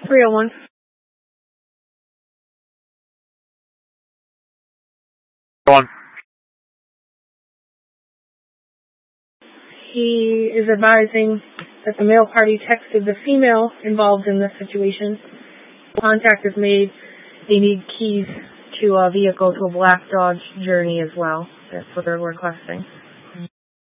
301. One. He is advising that the male party texted the female involved in this situation. Contact is made. They need keys to a vehicle, to a black Dodge Journey as well. That's what they're requesting.